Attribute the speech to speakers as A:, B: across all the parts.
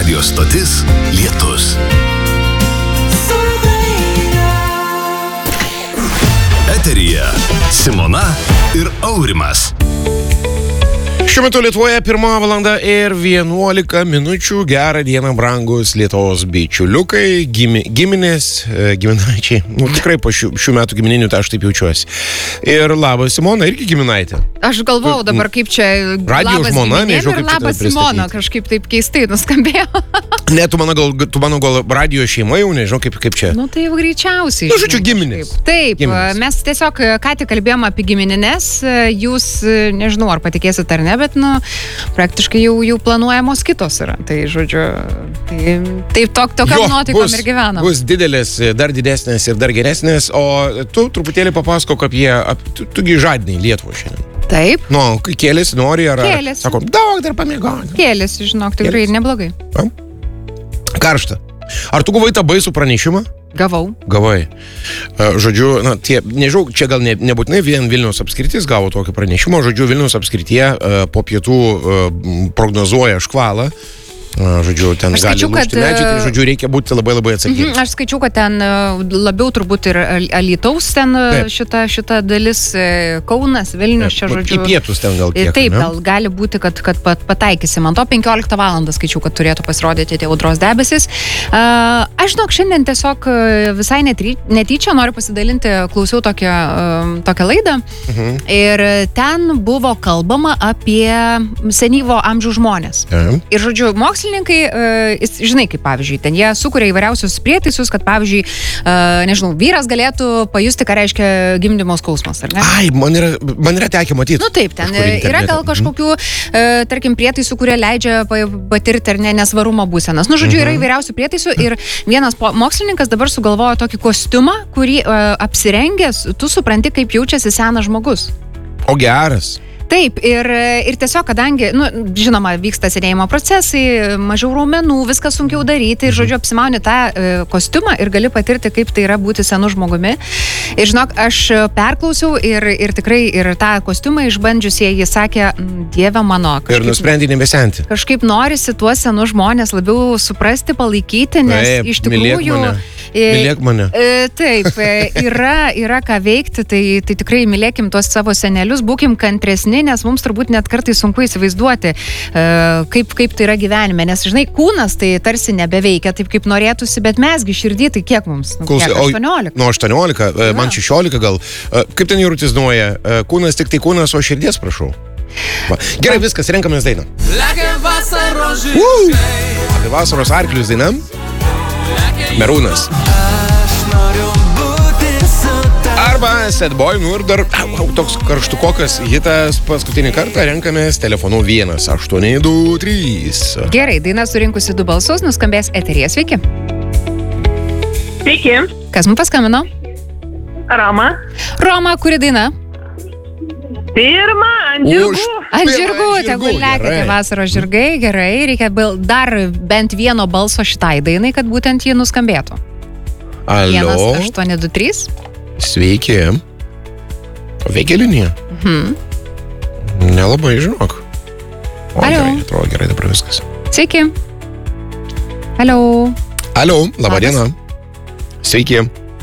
A: Radio stotis Lietus. Eteryje Simona ir Aurimas.
B: Šiuo metu Lietuvoje 1 valanda ir 11 minučių. Gerą dieną, brangus Lietuvos bičiuliukai, giminės, giminaičiai. Tikrai po šių metų gimininių tai aš taip jaučiuosi. Ir labas Simona, irgi giminaitė.
C: Aš galvojau dabar, kaip čia
B: radio
C: labas
B: žmona, nežinau, kaip
C: ir labas Simona, kažkaip taip keistai nuskambėjo.
B: Ne, tu mano gal radio šeima jau, nežinau, kaip čia.
C: Nu tai jau greičiausiai.
B: Nu, žodžiu, giminės.
C: Taip,
B: giminės.
C: Mes tiesiog ką tik kalbėjom apie giminines, jūs, nežinau, ar patikėsit ar ne, bet, praktiškai jau planuojamos kitos yra. Tai, žodžiu, taip tokiam nuotaikom ir gyvenam.
B: Bus didelės, dar didesnės ir dar geresnės, o tu truputėlį papasakok apie tugi žadinai Lietuvą šiandien.
C: Taip.
B: Kėlėsi, nori, ar
C: Kėlėsi.
B: Sakom, daug dar pamiegoti.
C: Kėlėsi, žinok, tikrai neblogai.
B: Karšta. Ar tu gavai tą baisų pranešimą? Gavai. Žodžiu, nežinau, čia gal nebūtinai vien Vilniaus apskritis gavo tokį pranešimą. Žodžiu, Vilniaus apskrityje po pietų prognozuoja škvalą. Žodžiu, ten gali lūžti medžiai, tai žodžiu, reikia būti labai atsakingais.
C: Aš skaičiau, kad ten labiau turbūt ir Alytaus ten šita dalis, Kaunas, Vilnius, čia žodžiu.
B: Į pietus ten gal kiek.
C: Taip, gal gali būti, kad pataikysim. Ant to 15 valandą skaičiau, kad turėtų pasirodyti tie audros debesis. Aš žinok, šiandien tiesiog visai netyčia noriu pasidalinti, klausiau tokią laidą. Ir ten buvo kalbama apie senyvo amžiaus žmonės. Ir žodžiu, mokslininkai, žinai, kaip pavyzdžiui, ten jie sukuria įvairiausius prietaisus, kad pavyzdžiui, nežinau, vyras galėtų pajusti, ką reiškia gimdymo skausmas, ar ne?
B: Ai, man yra tekę matyti.
C: Taip, ten yra gal kažkokių, tarkim, prietaisų, kurie leidžia patirti ar ne nesvarumo būsenas. Žodžiu, yra įvairiausių prietaisų ir vienas mokslininkas dabar sugalvojo tokį kostiumą, kurį apsirengęs, tu supranti, kaip jaučiasi senas žmogus.
B: O geras.
C: Taip, ir tiesiog, kadangi, žinoma, vyksta senėjimo procesai, mažiau raumenų, viskas sunkiau daryti ir, žodžiu, apsimauni tą kostiumą ir gali patirti, kaip tai yra būti senu žmogumi. Ir, žinok, aš perklausiau ir tikrai ir tą kostiumą išbandžiusieji sakė, Dieve mano.
B: Ir nusprendė nebesenti.
C: Kažkaip norisi tuos senus žmonės labiau suprasti, palaikyti, nes iš tikrųjų...
B: Mylėk mane.
C: Taip, yra ką veikti, tai tikrai mylėkim tuos savo senelius, būkim kantresni, nes mums turbūt net kartais sunku įsivaizduoti, kaip tai yra gyvenime, nes, žinai, kūnas tai tarsi nebeveikia taip, kaip norėtųsi, bet mesgi širdį, tai kiek mums? 18?
B: 18, man 16 gal. Kaip ten jūrutis nuoja? Kūnas tik tai kūnas, o širdies prašau. Gerai, viskas, renkamės dainą. Apie vasaros arklius dainam. Merūnas. Arba Sad Boy, ir dar toks karštukokas hitas paskutinį kartą renkamės telefonu 1823.
C: Gerai, daina surinkusi 2 balsus, nuskambės eteryje. Sveiki.
D: Sveiki.
C: Kas mums paskambino?
D: Roma.
C: Roma, kuri daina?
D: Pirma, ant žirgų.
C: Ant žirgų, tegul lekia vasaros žirgai, gerai, reikia dar bent vieno balso šitai dainai, kad būtent jį nuskambėtų.
B: Alio.
C: 1823.
B: Sveiki. Veikia linija? Nelabai, žinok.
C: Alio.
B: Atrodo gerai dabar viskas.
C: Sveiki. Alio.
B: Alio, laba diena. Sveiki.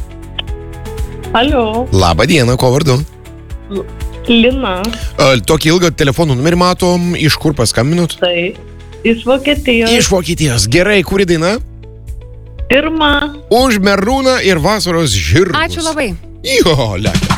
D: Alio.
B: Laba diena, ko vardu?
D: Lina.
B: Tokį ilgą telefonų numerį matom, iš kur paskambinot?
D: Tai, iš Vokietijos.
B: Iš Vokietijos. Gerai, kuri daina?
D: Pirma.
B: Už Merūną ir vasaros žirgus.
C: Ačiū labai.
B: Jo, lekia.